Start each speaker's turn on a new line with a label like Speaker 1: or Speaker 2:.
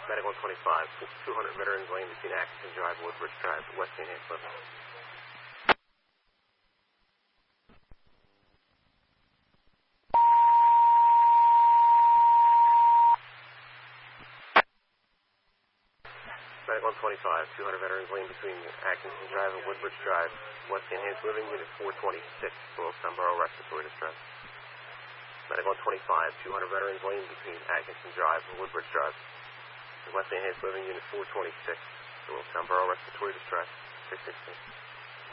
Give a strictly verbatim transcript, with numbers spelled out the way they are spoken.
Speaker 1: Medic one twenty-five, two hundred Veterans Lane between Atkinson Drive and Woodbridge Drive, West Saint Anne's Living. Medic one twenty-five, two hundred Veterans Lane between Atkinson Drive and Woodbridge Drive, West Saint Anne's Living, Unit four twenty-six, below Sunborough Respiratory Distress. Medic one twenty-five, two hundred Veterans Lane between Atkinson Drive and Woodbridge Drive, West Saint Anne's Living, Unit four twenty-six, below Sunborough Respiratory Distress, six sixteen.